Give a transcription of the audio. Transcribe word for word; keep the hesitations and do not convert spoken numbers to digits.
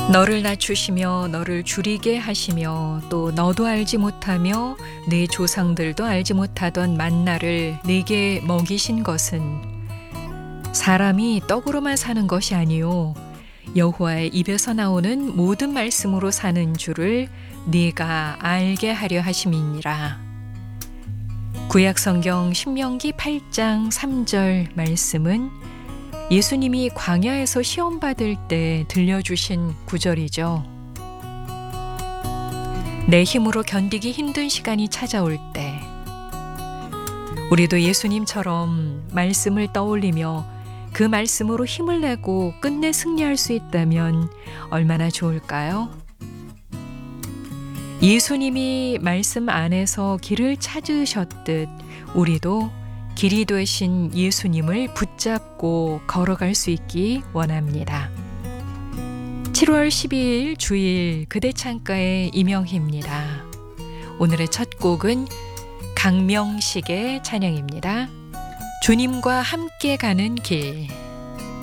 너를 낮추시며 너를 줄이게 하시며 또 너도 알지 못하며 네 조상들도 알지 못하던 만나를 네게 먹이신 것은 사람이 떡으로만 사는 것이 아니요 여호와의 입에서 나오는 모든 말씀으로 사는 줄을 네가 알게 하려 하심이니라. 구약성경 신명기 팔 장 삼 절 말씀은 예수님이 광야에서 시험 받을 때 들려주신 구절이죠. 내 힘으로 견디기 힘든 시간이 찾아올 때 우리도 예수님처럼 말씀을 떠올리며 그 말씀으로 힘을 내고 끝내 승리할 수 있다면 얼마나 좋을까요? 예수님이 말씀 안에서 길을 찾으셨듯 우리도 길이 되신 예수님을 붙잡고 걸어갈 수 있기 원합니다. 칠월 십이일 주일 그대 창가의 이명희입니다. 오늘의 첫 곡은 강명식의 찬양입니다. 주님과 함께 가는 길.